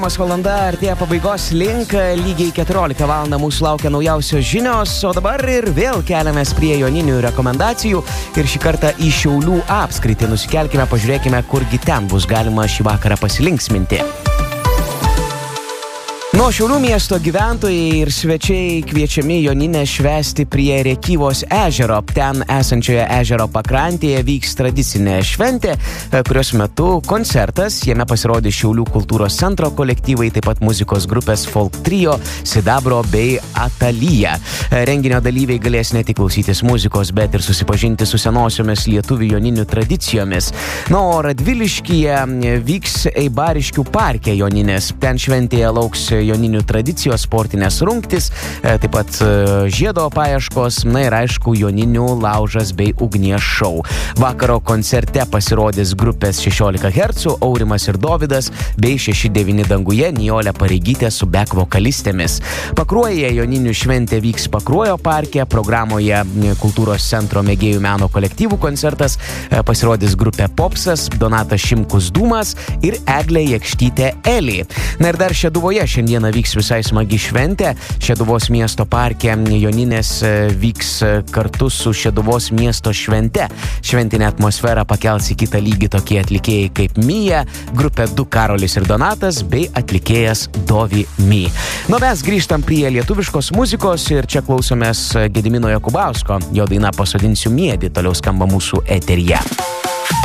Valanda artėja pabaigos link, lygiai 14 valandą mūsų laukia naujausios žinios, o dabar ir vėl keliamės prie joninių rekomendacijų ir šį kartą į Šiaulių apskritį nusikelkime, pažiūrėkime, kurgi ten bus galima šį vakarą pasilinksminti. Nuo Šiaulių miesto gyventojai ir svečiai kviečiami Joninę švęsti prie Rėkyvos ežero. Ten esančioje ežero pakrantėje vyks tradicinė šventė, kurios metu koncertas, jame pasirodys Šiaulių kultūros centro kolektyvai, taip pat muzikos grupės Folk Trio, Sidabro bei Atalija. Renginio dalyviai galės ne tik klausytis muzikos, bet ir susipažinti su senosiomis lietuvių joninių tradicijomis. Na, o Radviliškyje vyks Eibariškių parke Joninės. Ten šventėje lauks joninių tradicijos, sportinės rungtys, taip pat žiedo paieškos, na ir aišku, joninių laužas bei ugnies šou. Vakaro koncerte pasirodys grupės 16 Hz, Aurimas ir Dovydas, bei 6-9 danguje Nijolė Pareigytė su back vokalistėmis. Pakruojyje joninių šventė vyks Pakruojo parke, programoje kultūros centro mėgėjų meno kolektyvų koncertas, pasirodys grupė Popsas, Donatas Šimkus Dūmas ir Eglė Jakštytė Eli. Na ir dar Šeduvoje šiandieną vyks visai smagi šventė. Šeduvos miesto parke Joninės vyks kartu su Šeduvos miesto švente. Šventinę atmosferą pakels į kitą lygį tokie atlikėjai kaip Mija, grupė 2 Karolis ir Donatas bei atlikėjas Dovi Mi. Nu, mes grįžtam prie lietuviškos muzikos ir čia klausomės Gedimino Jakubausko. Jo daina Pasodinsiu miedį toliau skamba mūsų eteryje.